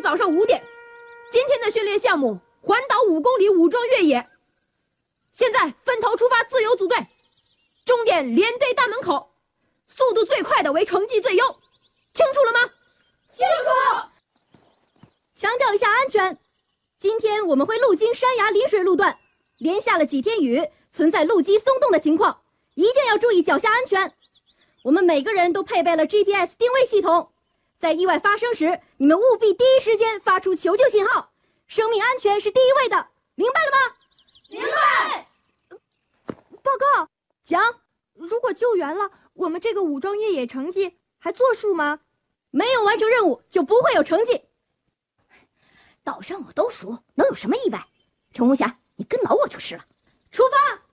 早上5点。今天的训练项目环岛5公里武装越野。现在分头出发，自由组队，终点连队大门口，速度最快的为成绩最优。清楚了吗？ 清楚。 强调一下安全。今天我们会路经山崖离水路段，连下了几天雨，存在路基松动的情况，一定要注意脚下安全。我们每个人都配备了 GPS 定位系统，在意外发生时，你们务必第一时间发出求救信号，生命安全是第一位的，明白了吗？ 明白。 报告， 讲。 如果救援了，我们这个武装越野成绩还作数吗？ 没有完成任务就不会有成绩。 岛上我都熟，能有什么意外？陈红霞，你跟牢我就是了。 出发！